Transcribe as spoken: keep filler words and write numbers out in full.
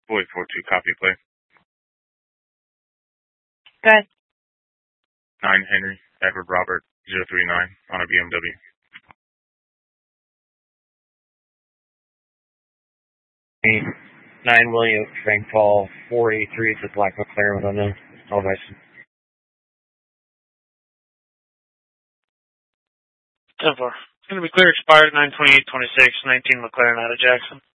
Boyd four two, copy play. Good. nine Henry, Edward Robert, zero three nine, on a B M W. nine William Frank Paul, four eighty-three, it's a black McLaren with unknown elevation. ten four. It's going to be clear expired nine twenty-eight twenty-six, nineteen McLaren out of Jackson.